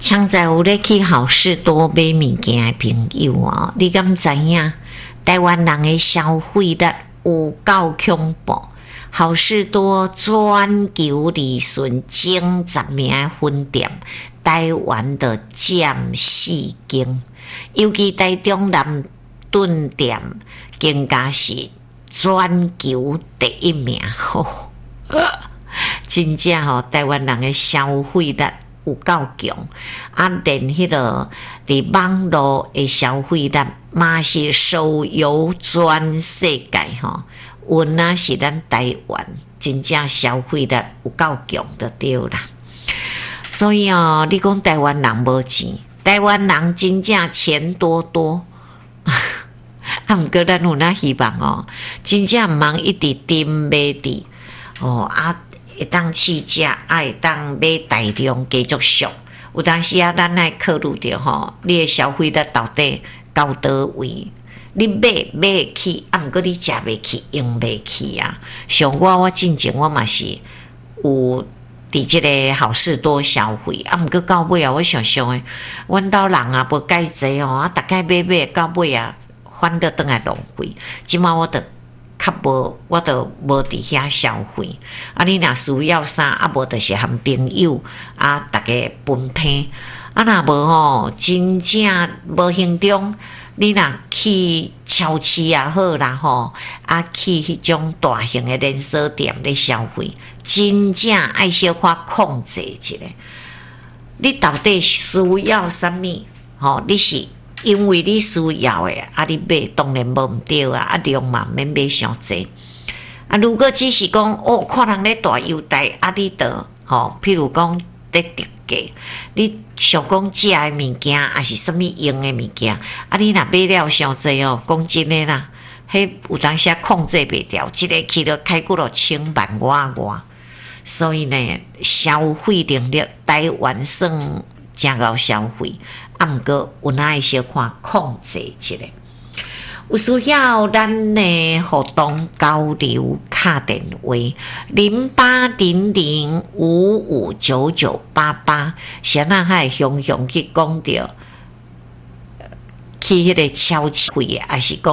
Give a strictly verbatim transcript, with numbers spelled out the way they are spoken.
常在有咧去好事多买物件的朋友哦，你敢知影？台湾人的消费力有够恐怖。好事多全球利润前十名的分店，台湾的占四间，尤其台中南顿店更加是全球第一名。吼，真正吼，台湾人的消费力有够强，啊，连迄个伫网络的消费力嘛是手游全世界吼，有那是咱台湾真正消费力有够强就对啦。所以哦，你讲台湾人无钱，台湾人真正钱多多。啊，毋过咱有那希望哦，真正毋通一直盯买伫哦啊。会当试食，啊会当买大量继续俗。有当时啊，咱爱考虑着吼，你的消费力到底到倒位？你买买会起，啊，毋过你食袂起，用袂起啊。像我，我进前我嘛是有伫即个好事多消费，啊，毋过到尾啊，我想想诶，阮兜人啊无介济哦，啊，逐概买买到尾啊，反倒转来浪费。即马我着。较无，我就无伫遐消费。啊，你若需要啥，啊无就是含朋友啊，大家分配。啊，若无吼，真正无形中，你若去超市也好啦吼，啊去迄种大型的连锁店咧消费，真正爱小可控制一下。你到底需要啥物？吼，你是？因为你需要的，啊，你买当然无毋对啊，啊量嘛免买伤济。啊，如果只是讲哦，看人咧大优待，啊，你得吼，譬如讲咧特价，你想讲食的物件，还是什物用的物件，啊，你若买了伤济哦，讲真诶啦，迄有当时控制袂掉，一个去了开过了千万外外，所以呢，消费能力台湾算真高消费。啊，毋过有哪会小看控制一下？有需要咱的互动交流卡电话零八零零五五九九八八，先咱还雄雄去讲着去迄个超市费，还是讲？